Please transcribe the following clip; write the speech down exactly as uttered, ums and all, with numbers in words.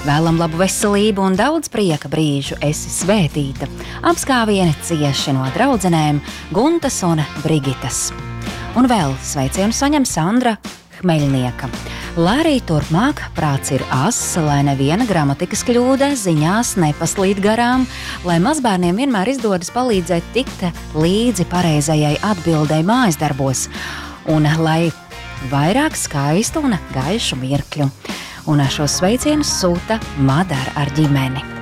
Vēlam labu veselību un daudz prieka brīžu, esi svētīta. Apskāvieni cieši no draudzenēm Guntas un Brigitas. Un vēl sveicienu saņem Sandra Hmeļnieka. Lai arī turpmāk prāts ir ass, lai neviena gramatikas kļūda ziņās nepaslīd garām, lai mazbērniem vienmēr izdodas palīdzēt tikt līdzi pareizajai atbildei mājas darbos, un lai vairāk skaistu un gaišu mirkļu. Un šos sveicienus sūta Madara ar ģimeni.